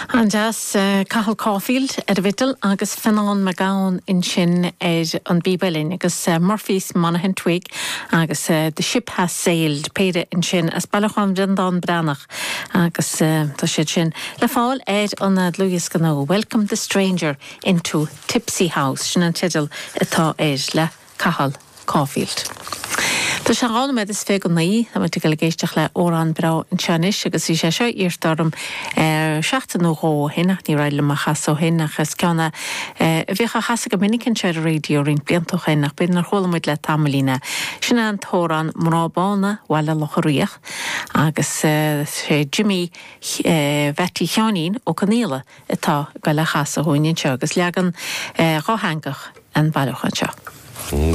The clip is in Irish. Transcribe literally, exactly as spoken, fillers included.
Anjas uh, Cahal Caulfield ar Vittel agus Finan McGowan in sin er an Bibelin agus uh, Murphy's Monaghan Twig agus uh, The Ship Has Sailed Pere in sin as Balacham Vindan Branach agus uh, ta sé sin le fáil er an uh, Louis Gano. Welcome the stranger into Tipsy House sin an tidal atá er le Cahal Caulfield. Tá sé gáil med is fé go naí a te go géisteach le órán bra an teanis agus í sé seo íortarm seachtain nó ró hinach ní raile mar chas ó hinach as ceanna bhícha chasa go minicin sé radio rin bliantoch hinach beidir nach cholamid le tamlína sinna an tóran mrábána bhile locharíoch agus sé Jimmy Vetty Cheanín ó Caníla atá go le chasa hóinin seo agus leagan ráhangach an bailachan seo.